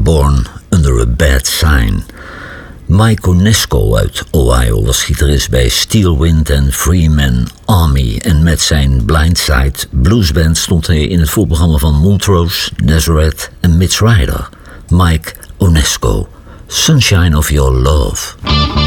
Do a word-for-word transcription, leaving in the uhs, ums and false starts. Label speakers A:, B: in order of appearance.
A: Born Under a Bad Sign. Mike Onesco uit Ohio was gitarist bij Steelwind en Freeman Army. En met zijn Blindside Bluesband stond hij in het voorprogramma van Montrose, Nazareth en Mitch Ryder. Mike Onesco, Sunshine of Your Love.